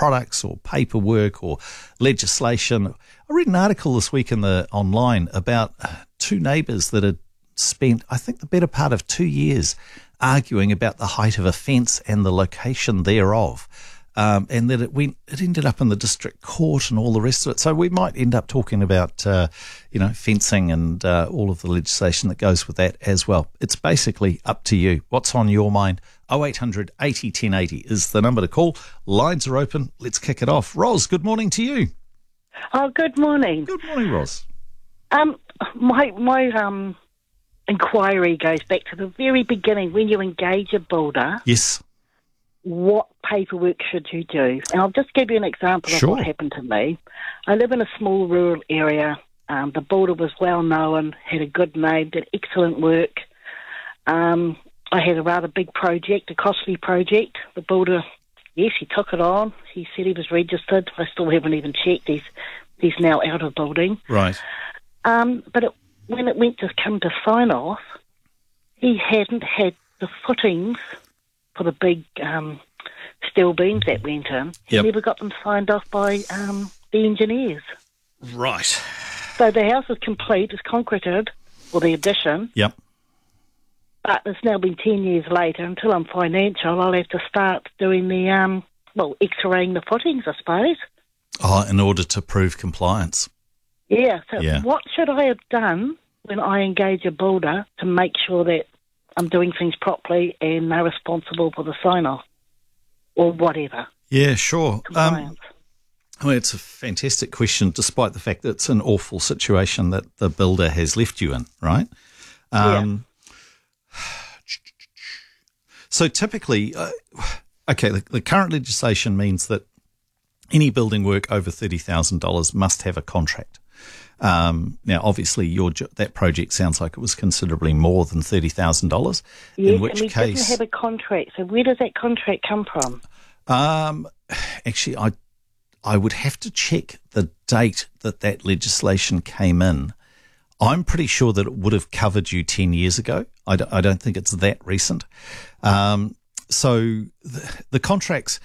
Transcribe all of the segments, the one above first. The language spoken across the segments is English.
products or paperwork or legislation. I read an article this week in the online about two neighbours that had spent, I think, the better part of 2 years arguing about the height of a fence and the location thereof. And that it ended up in the district court and all the rest of it. So we might end up talking about, fencing and all of the legislation that goes with that as well. It's basically up to you. What's on your mind? 0800 80 1080 is the number to call. Lines are open. Let's kick it off. Ros, good morning to you. Oh, good morning. Good morning, Ros. My inquiry goes back to the very beginning. When you engage a builder, Yes. what paperwork should you do? And I'll just give you an example Sure. of what happened to me. I live in a small rural area. The builder was well known, had a good name, did excellent work. I had a rather big project, a costly project. The builder, yes, he took it on. He said he was registered. I still haven't even checked. He's now out of building. Right. But when it went to come to sign off, he hadn't had the footings for the big steel beams that went in. He Yep. never got them signed off by the engineers. Right. So the house is complete, it's concreted, or the addition, Yep. but it's now been 10 years later. Until I'm financial, I'll have to start doing the, x-raying the footings, I suppose. Oh, in order to prove compliance. Yeah, so Yeah. what should I have done when I engage a builder to make sure that I'm doing things properly and they're responsible for the sign-off or whatever? Yeah, sure. Compliance. It's a fantastic question, despite the fact that it's an awful situation that the builder has left you in, right? So typically, the current legislation means that any building work over $30,000 must have a contract. Now, obviously, that project sounds like it was considerably more than $30,000. Yes, in which and we case, didn't have a contract. So where does that contract come from? actually, I would have to check the date that legislation came in. I'm pretty sure that it would have covered you 10 years ago. I don't think it's that recent. So the contracts,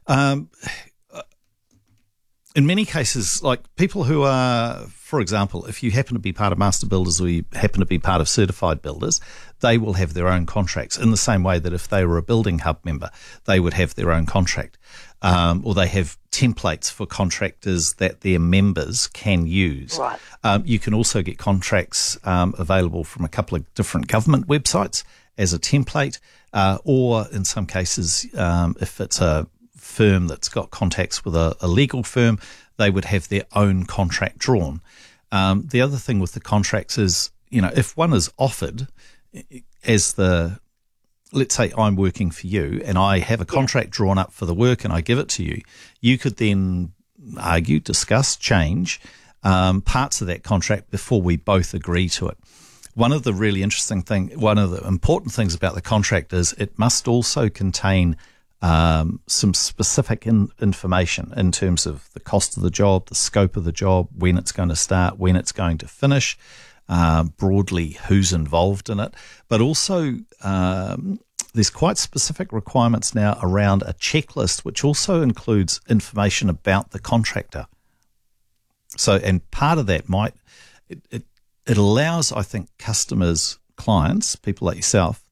in many cases, like people who are, for example, if you happen to be part of master builders or you happen to be part of certified builders, they will have their own contracts in the same way that if they were a building hub member, they would have their own contract. Or they have templates for contractors that their members can use. Right. You can also get contracts available from a couple of different government websites as a template, or in some cases, if it's a firm that's got contacts with a legal firm, they would have their own contract drawn. The other thing with the contracts is, if one is offered as let's say I'm working for you and I have a contract drawn up for the work and I give it to you, you could then argue, discuss, change parts of that contract before we both agree to it. One of the important things about the contract is it must also contain some specific information in terms of the cost of the job, the scope of the job, when it's going to start, when it's going to finish, broadly who's involved in it. But also there's quite specific requirements now around a checklist, which also includes information about the contractor. So, and part of that it allows, I think, customers, clients, people like yourself,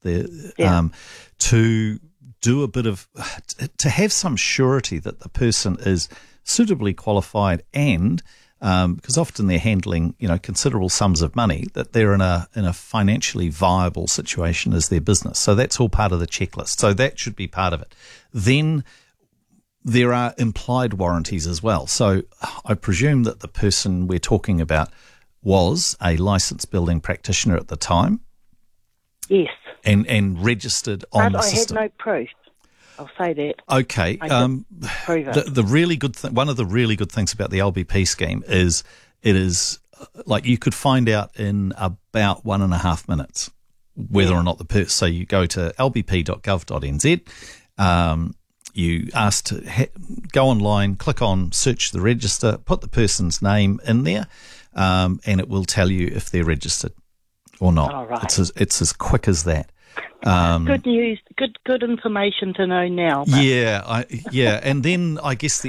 to do a bit of, to have some surety that the person is suitably qualified and, because often they're handling, considerable sums of money, that they're in a financially viable situation as their business. So that's all part of the checklist. So that should be part of it. Then there are implied warranties as well. So I presume that the person we're talking about was a licensed building practitioner at the time. Yes. And registered on the system. I had no proof. I'll say that. Okay. Prove it. The really good one of the really good things about the LBP scheme is it is like you could find out in about 1.5 minutes whether or not the person. So you go to lbp.gov.nz. You ask to go online, click on search the register, put the person's name in there, and it will tell you if they're registered or not. Oh, right. It's as quick as that. Good news, good information to know now. Yeah, and then I guess